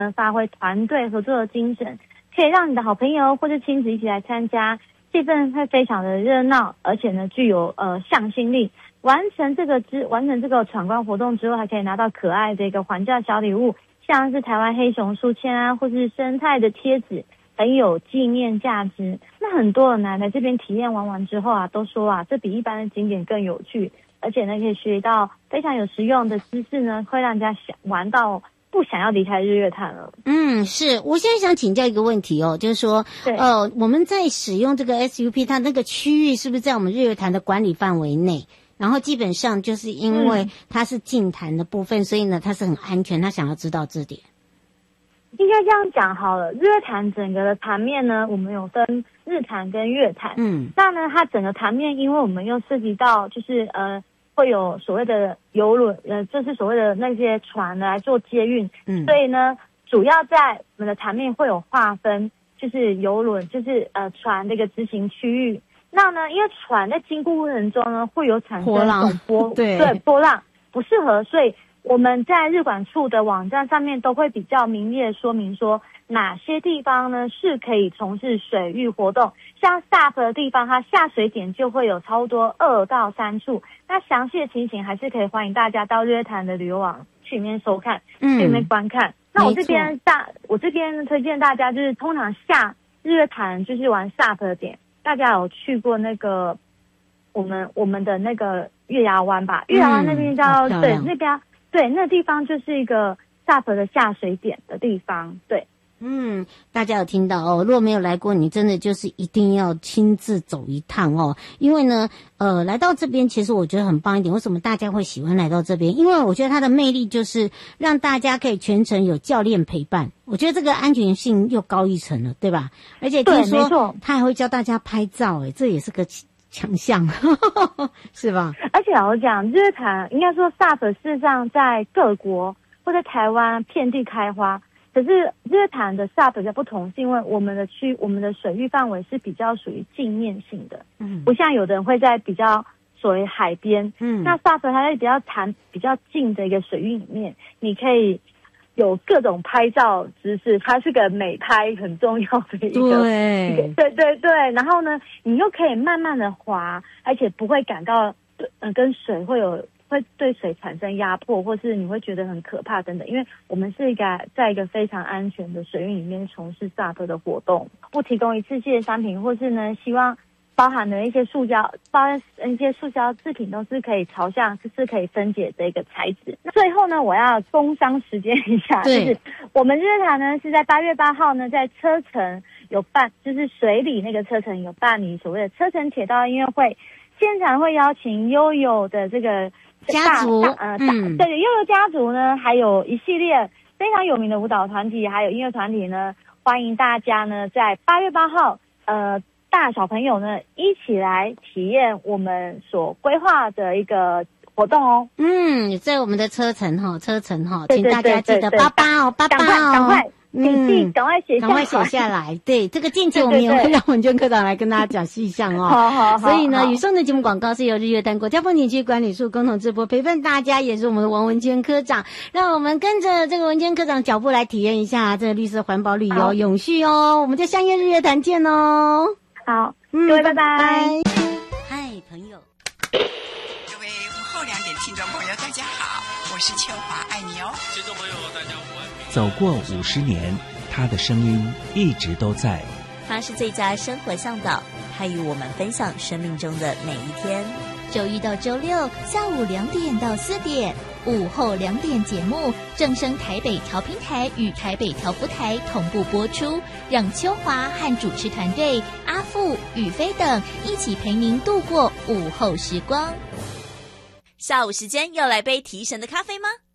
发挥团队合作的精神，可以让你的好朋友或者亲子一起来参加，气氛会非常的热闹，而且呢具有向心力。完成这个闯关活动之后，还可以拿到可爱的一个还价小礼物，像是台湾黑熊书签啊，或是生态的贴纸，很有纪念价值。那很多人来这边体验完之后啊，都说啊，这比一般的景点更有趣，而且呢可以学到非常有实用的知识呢，会让人家玩到不想要离开日月潭了。 是。我现在想请教一个问题哦，就是说，我们在使用这个 SUP， 它那个区域是不是在我们日月潭的管理范围内？然后基本上就是因为它是净坛的部分，所以呢它是很安全，他想要知道这点。 应该这样讲好了，日月潭整个的潭面呢，我们有分日潭跟月潭。那呢它整个潭面，因为我们又涉及到就是会有所谓的邮轮，就是所谓的那些船来做接运，所以呢主要在我们的潭面会有划分，就是邮轮就是船的一个执行区域。那呢因为船在经过过程中呢会有产生波浪不适合，所以我们在日管处的网站上面都会比较明列说明说哪些地方呢是可以从事水域活动，像 SUP 的地方它下水点就会有超多2到3处，那详细的情形还是可以欢迎大家到日月潭的旅游网去里面收看，去里面观看。那我这边推荐大家就是通常下日月潭就是玩 SUP 的点，大家有去过那个我们的那个月牙湾吧？月牙湾那边叫那地方就是一个 SUP 的下水点的地方。对， 大家有听到哦？如果没有来过，你真的就是一定要亲自走一趟哦。因为呢，来到这边，其实我觉得很棒一点。为什么大家会喜欢来到这边？因为我觉得它的魅力就是让大家可以全程有教练陪伴。我觉得这个安全性又高一层了，对吧？而且听说他还会教大家拍照，这也是个强项，是吧？而且老实讲，日月潭应该说 SUP 事实上在各国或在台湾遍地开花。可是日月潭的 SUP 比较不同，是因为我们的水域范围是比较属于镜面性的，不像有的人会在比较所谓海边，那 SUP 它在比较近的一个水域里面，你可以有各种拍照姿势，它是个美拍很重要的一个，对，然后呢，你又可以慢慢的滑，而且不会感到跟水会对水产生压迫，或是你会觉得很可怕等等，因为我们是在一个非常安全的水域里面从事 SUP 的活动，不提供一次性的商品，或是呢希望包含的一些塑胶制品都是可以朝向是可以分解的一个材质。最后呢，我要工商时间一下，就是我们日月潭呢是在8月8号呢在车城有办，就是水里那个车城有办理所谓的车城铁道音乐会，现场会邀请悠悠的这个家族， 对，悠悠家族呢，还有一系列非常有名的舞蹈团体，还有音乐团体呢，欢迎大家呢在8月8号，大小朋友呢一起来体验我们所规划的一个活动哦。 在我们的车程请大家记得88哦， 赶快。赶快写下来。对，这个近期我们也会让文娟科长来跟大家讲细项哦。 好。 所以呢，以上的节目广告是由日月潭国家风景区管理处共同直播，陪伴大家也是我们的王文娟科长。让我们跟着这个文娟科长脚步来体验一下这个绿色环保旅游永续哦。我们就相约日月潭见哦。 好，各位拜拜。 嗨，朋友。 各位午后2点听众朋友，大家好，我是秋华，爱你哦。 听众朋友，大家午安。 走过50年，他的声音一直都在。 他是最佳生活向导，他与我们分享生命中的每一天。周一到周六下午2点到4点，午后2点节目正声台北调频台与台北调布台同步播出，让秋华和主持团队阿富、宇飞等一起陪您度过午后时光。下午时间要来杯提神的咖啡吗？